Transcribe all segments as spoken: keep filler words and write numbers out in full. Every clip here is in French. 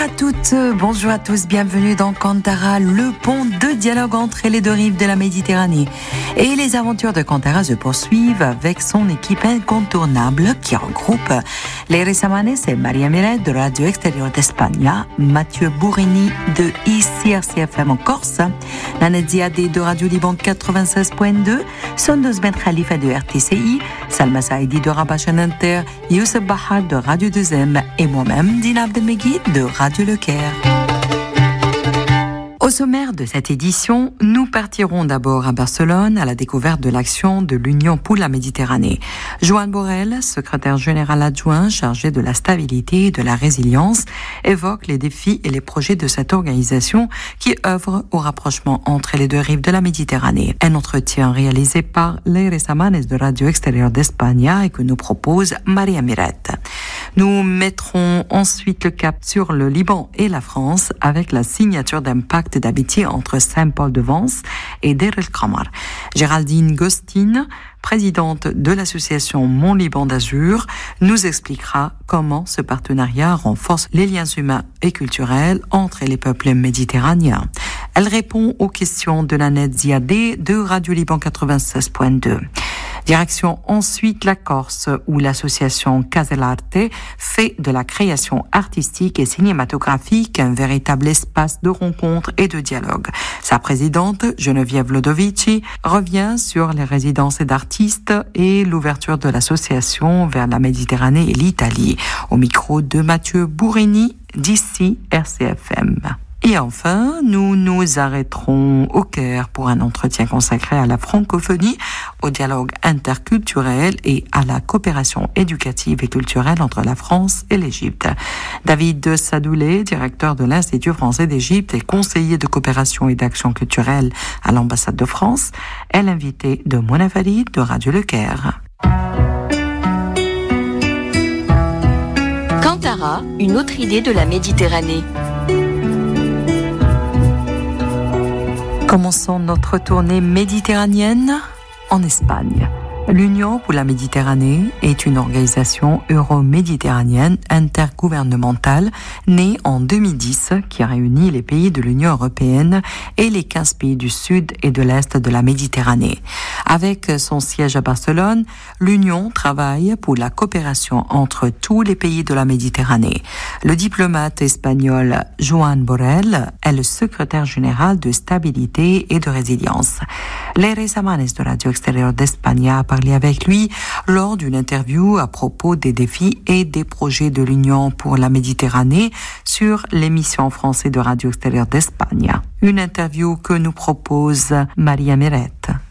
à toutes, bonjour à tous, bienvenue dans Kantara, le pont de dialogue entre les deux rives de la Méditerranée. Et les aventures de Kantara se poursuivent avec son équipe incontournable qui regroupe Leire Samanes et Maria Miret de Radio Extérieur d'Espagne, Mathieu Bourrini de I C R C F M en Corse, Nanette Ziadé de Radio Liban quatre-vingt-seize point deux, Sondos Ben Khalifa de R T C I, Salma Saïdi de Rabat Inter, Youssef Bahar de Radio deux M et moi-même, Dina Abdelmegui de Radio Le Caire. Au sommaire de cette édition, nous partirons d'abord à Barcelone à la découverte de l'action de l'Union pour la Méditerranée. Joan Borrell, secrétaire général adjoint chargé de la stabilité et de la résilience, évoque les défis et les projets de cette organisation qui œuvre au rapprochement entre les deux rives de la Méditerranée. Un entretien réalisé par Leire Samanes de Radio Extérieur d'Espagne et que nous propose Maria Miret. Nous mettrons ensuite le cap sur le Liban et la France avec la signature d'un pacte d'amitié entre Saint-Paul-de-Vence et Deir el-Khamar. Géraldine Gostin, présidente de l'association Mon Liban d'Azur, nous expliquera comment ce partenariat renforce les liens humains et culturels entre les peuples méditerranéens. Elle répond aux questions de Nanette Ziadé de Radio Liban quatre-vingt-seize point deux. Direction ensuite la Corse, où l'association Caselarte fait de la création artistique et cinématographique un véritable espace de rencontre et de dialogue. Sa présidente, Geneviève Lodovici, revient sur les résidences d'artistes et l'ouverture de l'association vers la Méditerranée et l'Italie. Au micro de Mathieu Bourrini, d'ici R C F M. Et enfin, nous nous arrêterons au Caire pour un entretien consacré à la francophonie, au dialogue interculturel et à la coopération éducative et culturelle entre la France et l'Égypte. David Sadoulé, directeur de l'Institut français d'Égypte et conseiller de coopération et d'action culturelle à l'ambassade de France, est l'invité de Mona Farid de Radio Le Caire. Kantara, une autre idée de la Méditerranée. Commençons notre tournée méditerranéenne en Espagne. L'Union pour la Méditerranée est une organisation euro-méditerranéenne intergouvernementale née en deux mille dix qui réunit les pays de l'Union européenne et les quinze pays du sud et de l'est de la Méditerranée. Avec son siège à Barcelone, l'Union travaille pour la coopération entre tous les pays de la Méditerranée. Le diplomate espagnol Joan Borrell est le secrétaire général de stabilité et de résilience. Leire Samanes de Radio Extérieur d'Espagne a parlé avec lui lors d'une interview à propos des défis et des projets de l'Union pour la Méditerranée sur l'émission française de Radio Extérieure d'Espagne. Une interview que nous propose Maria Miret.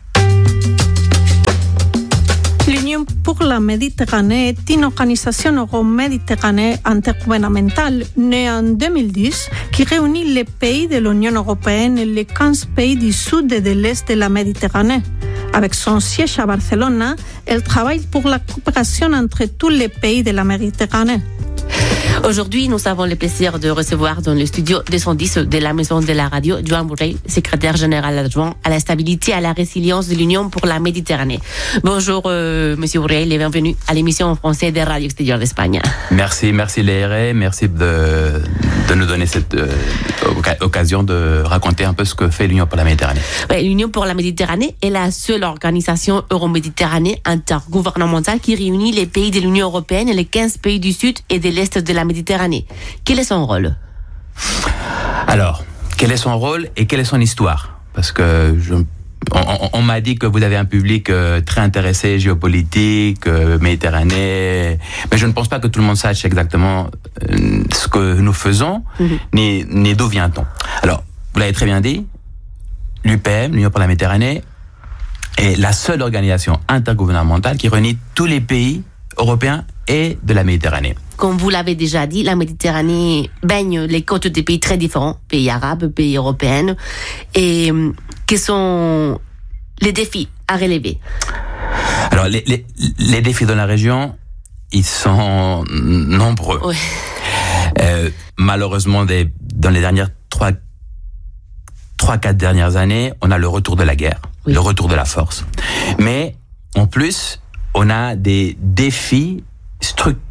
L'Union pour la Méditerranée est une organisation euro-méditerranéenne intergouvernementale née en deux mille dix qui réunit les pays de l'Union européenne et les quinze pays du sud et de l'est de la Méditerranée. Avec son siège à Barcelone, elle travaille pour la coopération entre tous les pays de la Méditerranée. Aujourd'hui, nous avons le plaisir de recevoir dans le studio deux cent dix de la Maison de la Radio, Joan Borrell, secrétaire général adjoint à la stabilité et à la résilience de l'Union pour la Méditerranée. Bonjour, euh, Monsieur Borrell, et bienvenue à l'émission en français de Radio Extérieure d'Espagne. Merci, merci Leire, merci de, de nous donner cette euh, occasion de raconter un peu ce que fait l'Union pour la Méditerranée. Ouais, L'Union pour la Méditerranée est la seule organisation euro-méditerranéenne intergouvernementale qui réunit les pays de l'Union européenne et les quinze pays du sud et de l'est de la Méditerranée. Quel est son rôle ? Alors, quel est son rôle et quelle est son histoire ? Parce que je, on, on, on m'a dit que vous avez un public euh, très intéressé, géopolitique, euh, méditerranée, mais je ne pense pas que tout le monde sache exactement euh, ce que nous faisons, mm-hmm. ni, ni d'où vient-on. Alors, vous l'avez très bien dit, l'U P M, l'Union pour la Méditerranée, est la seule organisation intergouvernementale qui réunit tous les pays européens et de la Méditerranée. Comme vous l'avez déjà dit, la Méditerranée baigne les côtes des pays très différents, pays arabes, pays européens, et euh, quels sont les défis à relever ? Alors, les, les, les défis dans la région, ils sont nombreux. Oui. Euh, malheureusement, des, dans les dernières trois, trois, quatre dernières années, on a le retour de la guerre, oui. le retour de la force. Mais, en plus, on a des défis structurels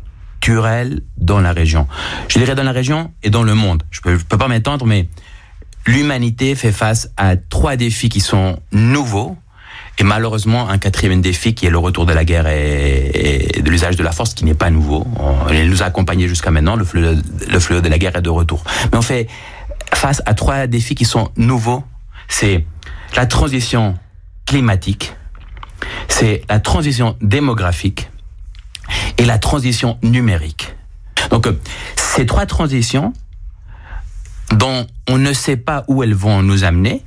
structurelle dans la région. Je dirais dans la région et dans le monde. Je peux, je peux pas m'étendre, mais l'humanité fait face à trois défis qui sont nouveaux et malheureusement un quatrième défi qui est le retour de la guerre et, et de l'usage de la force qui n'est pas nouveau. On, il nous a accompagnés jusqu'à maintenant, le fléau, le fléau de la guerre est de retour. Mais on fait face à trois défis qui sont nouveaux. C'est la transition climatique, c'est la transition démographique et la transition numérique. Donc, ces trois transitions dont on ne sait pas où elles vont nous amener,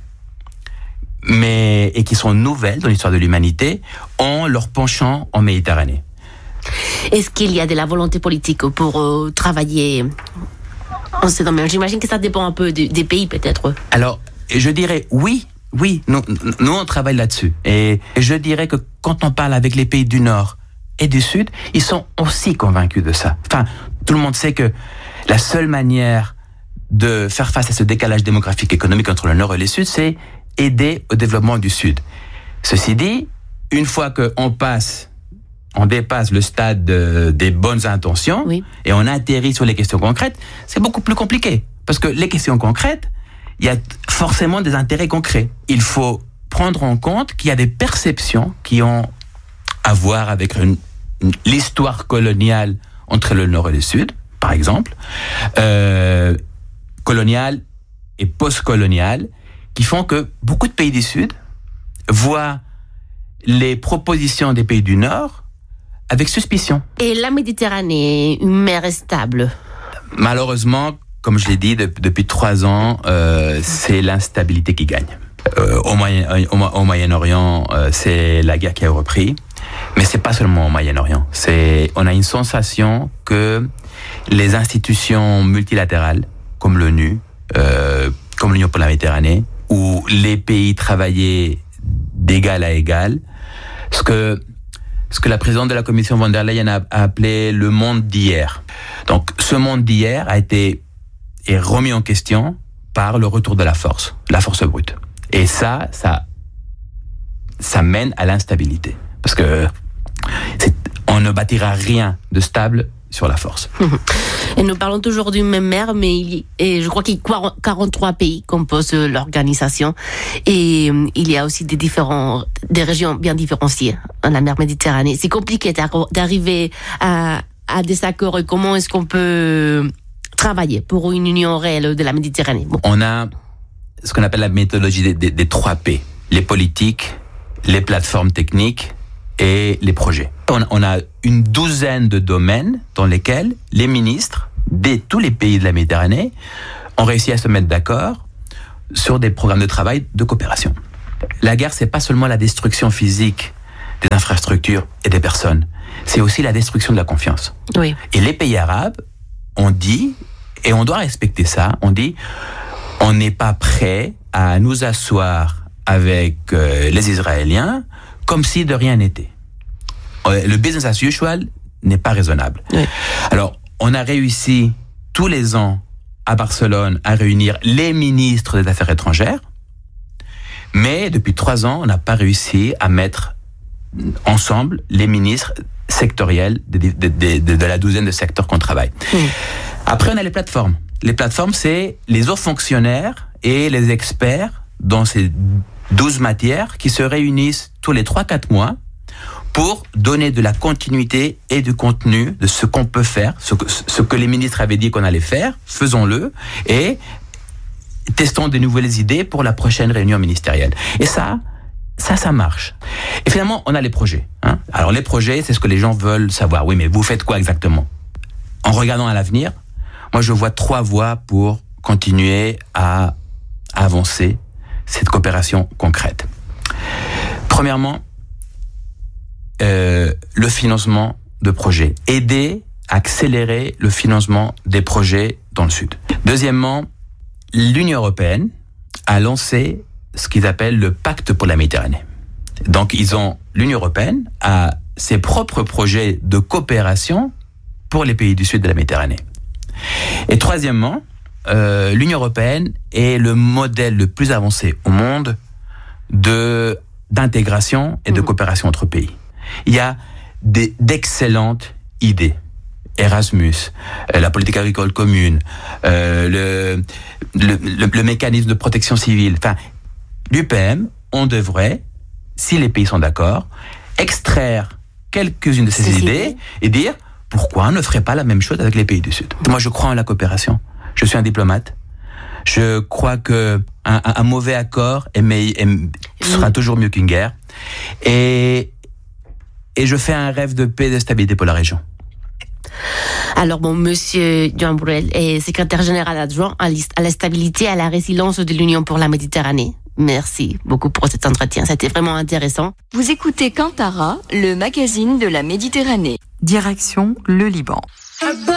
mais et qui sont nouvelles dans l'histoire de l'humanité, ont leur penchant en Méditerranée. Est-ce qu'il y a de la volonté politique pour euh, travailler en ces domaines? J'imagine que ça dépend un peu des, des pays, peut-être. Alors, je dirais oui, oui, nous, nous on travaille là-dessus. Et je dirais que quand on parle avec les pays du Nord et du Sud, ils sont aussi convaincus de ça. Enfin, tout le monde sait que la seule manière de faire face à ce décalage démographique et économique entre le Nord et le Sud, c'est aider au développement du Sud. Ceci dit, une fois qu'on passe, on dépasse le stade de, des bonnes intentions, oui, et on atterrit sur les questions concrètes, c'est beaucoup plus compliqué. Parce que les questions concrètes, il y a forcément des intérêts concrets. Il faut prendre en compte qu'il y a des perceptions qui ont à voir avec une, une, l'histoire coloniale entre le Nord et le Sud, par exemple, euh, coloniale et post-coloniale, qui font que beaucoup de pays du Sud voient les propositions des pays du Nord avec suspicion. Et la Méditerranée, une mer stable? Malheureusement, comme je l'ai dit, de, depuis trois ans, euh, c'est l'instabilité qui gagne. Euh, au, Moyen, au, au Moyen-Orient, euh, c'est la guerre qui a repris, mais c'est pas seulement au Moyen-Orient. C'est, on a une sensation que les institutions multilatérales, comme l'ONU, euh, comme l'Union pour la Méditerranée, où les pays travaillaient d'égal à égal, ce que ce que la présidente de la Commission von der Leyen a, a appelé le monde d'hier. Donc, ce monde d'hier a été est remis en question par le retour de la force, la force brute. Et ça, ça, ça mène à l'instabilité. Parce que c'est, on ne bâtira rien de stable sur la force. Et nous parlons toujours d'une même mer, mais il, et je crois qu'il y a quarante-trois pays composent l'organisation. Et il y a aussi des, différents, des régions bien différenciées dans la mer Méditerranée. C'est compliqué d'arriver à, à des accords. Et comment est-ce qu'on peut travailler pour une union réelle de la Méditerranée? Bon. On a ce qu'on appelle la méthodologie des, des, des trois P. Les politiques, les plateformes techniques et les projets. On, on a une douzaine de domaines dans lesquels les ministres de tous les pays de la Méditerranée ont réussi à se mettre d'accord sur des programmes de travail de coopération. La guerre, c'est pas seulement la destruction physique des infrastructures et des personnes, c'est aussi la destruction de la confiance. Oui. Et les pays arabes ont dit, et on doit respecter ça, on dit, on n'est pas prêt à nous asseoir avec euh, les Israéliens comme si de rien n'était. Le business as usual n'est pas raisonnable. Oui. Alors, on a réussi tous les ans à Barcelone à réunir les ministres des Affaires étrangères, mais depuis trois ans, on n'a pas réussi à mettre ensemble les ministres sectoriels de, de, de, de, de la douzaine de secteurs qu'on travaille. Oui. Après, on a les plateformes. Les plateformes, c'est les hauts fonctionnaires et les experts dans ces douze matières qui se réunissent tous les trois à quatre mois pour donner de la continuité et du contenu de ce qu'on peut faire, ce que, ce que les ministres avaient dit qu'on allait faire, faisons-le, et testons de nouvelles idées pour la prochaine réunion ministérielle. Et ça, ça, ça marche. Et finalement, on a les projets. Hein. Alors les projets, c'est ce que les gens veulent savoir. Oui, mais vous faites quoi exactement? En regardant à l'avenir, moi je vois trois voies pour continuer à avancer cette coopération concrète. Premièrement, euh, le financement de projets. Aider à accélérer le financement des projets dans le Sud. Deuxièmement, l'Union européenne a lancé ce qu'ils appellent le pacte pour la Méditerranée. Donc, ils ont, l'Union européenne a ses propres projets de coopération pour les pays du Sud de la Méditerranée. Et troisièmement, euh, l'Union européenne est le modèle le plus avancé au monde de, d'intégration et de coopération entre pays. Il y a des, d'excellentes idées. Erasmus, euh, la politique agricole commune, euh, le, le, le, le mécanisme de protection civile. Enfin, l'U P M, on devrait, si les pays sont d'accord, extraire quelques-unes de ces C'est idées idées. et dire pourquoi on ne ferait pas la même chose avec les pays du Sud. Moi, je crois en la coopération. Je suis un diplomate. Je crois que un, un mauvais accord est meille- est- sera toujours mieux qu'une guerre. Et, et je fais un rêve de paix et de stabilité pour la région. Alors bon, Monsieur Joan Borrell est secrétaire général adjoint à l'ist- à la stabilité et à la résilience de l'Union pour la Méditerranée. Merci beaucoup pour cet entretien, c'était vraiment intéressant. Vous écoutez Kantara, le magazine de la Méditerranée. Direction le Liban.